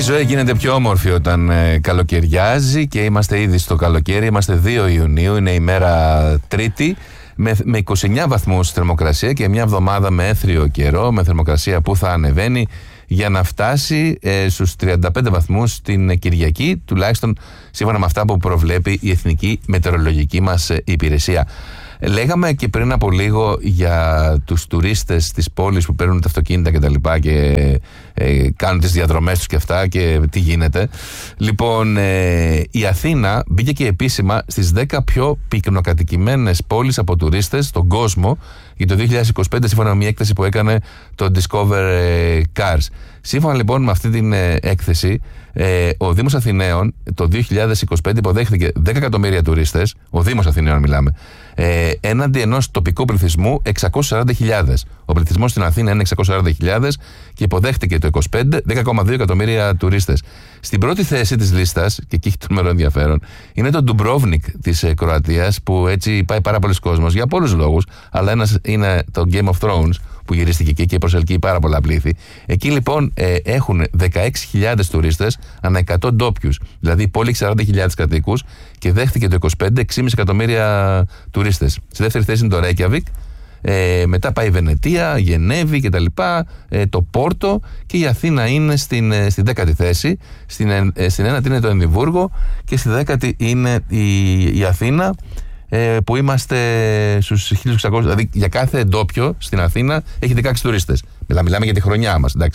ζωή γίνεται πιο όμορφη όταν καλοκαιριάζει και είμαστε ήδη στο καλοκαίρι. Είμαστε 2 Ιουνίου, είναι η μέρα Τρίτη, με 29 βαθμούς θερμοκρασία και μια εβδομάδα με έθριο καιρό, με θερμοκρασία που θα ανεβαίνει για να φτάσει στους 35 βαθμούς την Κυριακή, τουλάχιστον σύμφωνα με αυτά που προβλέπει η Εθνική Μετεωρολογική μας Υπηρεσία. Λέγαμε και πριν από λίγο για τους τουρίστες της πόλης που παίρνουν τα αυτοκίνητα και τα λοιπά και κάνουν τις διαδρομές τους και αυτά και τι γίνεται. Λοιπόν, η Αθήνα μπήκε και επίσημα στις 10 πιο πυκνοκατοικημένες πόλεις από τουρίστες στον κόσμο για το 2025, σύμφωνα με μια έκθεση που έκανε το Discover Cars. Σύμφωνα λοιπόν με αυτή την έκθεση, ο Δήμος Αθηναίων το 2025 υποδέχθηκε 10 εκατομμύρια τουρίστες, ο Δήμος Αθηναίων μιλάμε, έναντι ενός τοπικού πληθυσμού 640.000. Ο πληθυσμός στην Αθήνα είναι 640.000 και υποδέχτηκε το 25 10,2 εκατομμύρια τουρίστες. Στην πρώτη θέση της λίστας, και εκεί έχει το νούμερο ενδιαφέρον, είναι το Ντουμπρόβνικ της Κροατίας, που έτσι πάει πάρα πολλοί κόσμος για πολλούς λόγους, αλλά ένας είναι το Game of Thrones που γυρίστηκε εκεί και προσελκύει πάρα πολλά πλήθη. Εκεί λοιπόν έχουν 16.000 τουρίστες ανά 100 ντόπιους. Δηλαδή η πόλη έχει 40.000 κατοίκους και δέχτηκε το 25 6,5 εκατομμύρια τουρίστες. Στη δεύτερη θέση είναι το Ρέικιαβικ. Μετά πάει η Βενετία, Γενέβη κτλ. Το Πόρτο, και η Αθήνα είναι στην 10η θέση. Στην ένατη είναι το Εδιμβούργο και στη 10η είναι η Αθήνα, που είμαστε στους 1.600. Δηλαδή για κάθε ντόπιο στην Αθήνα έχει 16 τουρίστες. Μιλάμε για τη χρονιά μας, εντάξει.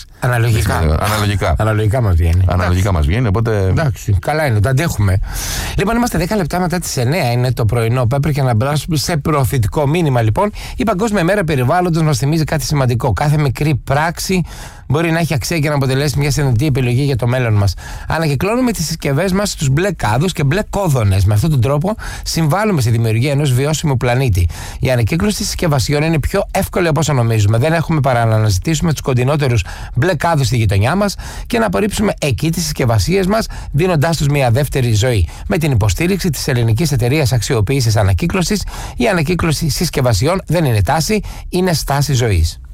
Αναλογικά μας βγαίνει. Αναλογικά μας βγαίνει, οπότε. Εντάξει, καλά είναι, το αντέχουμε. Λοιπόν, είμαστε 10 λεπτά μετά τις 9, είναι το πρωινό Πέπρ, και να μπράσουμε σε προωθητικό μήνυμα. Λοιπόν, η Παγκόσμια Μέρα Περιβάλλοντος μας θυμίζει κάτι σημαντικό. Κάθε μικρή πράξη μπορεί να έχει αξία και να αποτελέσει μια συνειδητή επιλογή για το μέλλον μας. Ανακυκλώνουμε τις συσκευές μας στους μπλε κάδους και μπλε κόδωνες. Με αυτόν τον τρόπο συμβάλλουμε στη δημιουργία ενός βιώσιμου πλανήτη. Η ανακύκλωση συσκευασιών είναι πιο εύκολη από όσο νομίζουμε. Δεν έχουμε παρά να αναζητήσουμε τους κοντινότερους μπλε κάδους στη γειτονιά μας και να απορρίψουμε εκεί τις συσκευασίες μας, δίνοντάς τους μια δεύτερη ζωή. Με την υποστήριξη της Ελληνικής Εταιρείας Αξιοποίησης Ανακύκλωσης, η ανακύκλωση συσκευασιών δεν είναι τάση, είναι στάση ζωής.